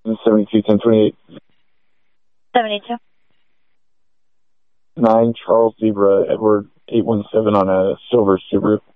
72 1028. 72. 9 Charles Zebra Edward 817 on a silver Subaru.